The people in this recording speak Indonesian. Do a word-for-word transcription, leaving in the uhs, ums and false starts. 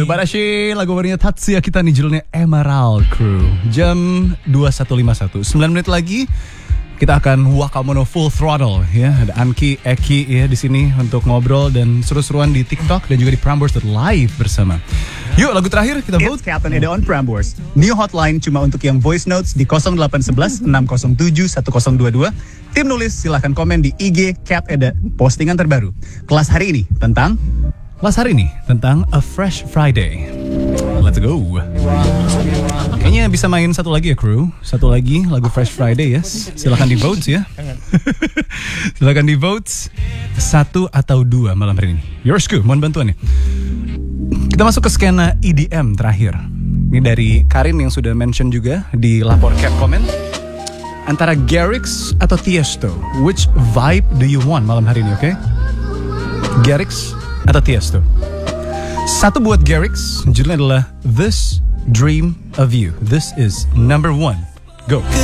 Subarashi, lagu barunya Tatsuya Kitani, judulnya Emerald Crew. Jam dua puluh satu lima puluh satu, sembilan menit lagi kita akan Wakamono full throttle ya. Ada Anki, Eki ya di sini untuk ngobrol dan seru-seruan di TikTok dan juga di Prambors live bersama. Yuk, lagu terakhir kita vote. It's Captain Eda on Prambors. New hotline cuma untuk yang voice notes di nol delapan satu satu enam nol tujuh satu nol dua dua. Tim nulis silahkan komen di I G Cap Eda. Postingan terbaru kelas hari ini tentang Kelas hari ini tentang A Fresh Friday. Let's go. Kayaknya bisa main satu lagi ya kru. Satu lagi lagu Fresh Friday ya. Yes. Silahkan di vote ya. Silahkan di vote. Satu atau dua malam hari ini. Yours Ku, mohon bantuan ya. Kita masuk ke skena E D M terakhir. Ini dari Karin yang sudah mention juga di lapor cap comment. Antara Garrix atau Tiesto, which vibe do you want malam hari ini, oke? Okay? Garrix atau Tiesto? Satu buat Garrix, judulnya adalah This Dream of You. This is number one. Go.